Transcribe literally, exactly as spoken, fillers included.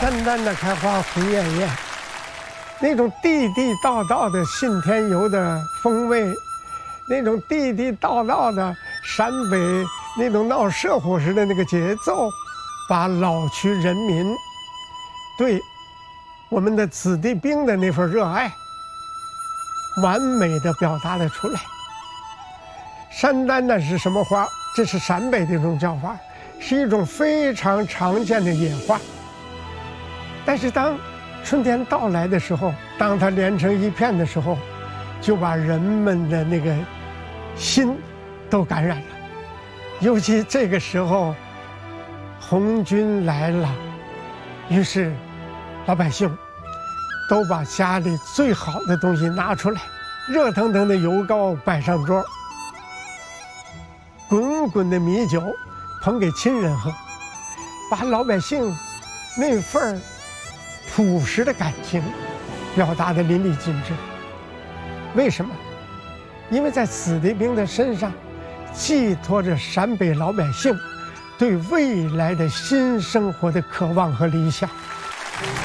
山丹的开花红艳艳，那种地地道道的信天游的风味，那种地地道道的陕北那种闹社火似的那个节奏，把老区人民对我们的子弟兵的那份热爱，完美的表达了出来。山丹呢是什么花？这是陕北的一种叫法，是一种非常常见的野花。但是当春天到来的时候，当它连成一片的时候，就把人们的那个心都感染了。尤其这个时候，红军来了，于是老百姓都把家里最好的东西拿出来，热腾腾的油糕摆上桌，滚滚的米酒捧给亲人喝，把老百姓那份朴实的感情表达得淋漓尽致。为什么？因为在子弟兵的身上寄托着陕北老百姓对未来的新生活的渴望和理想。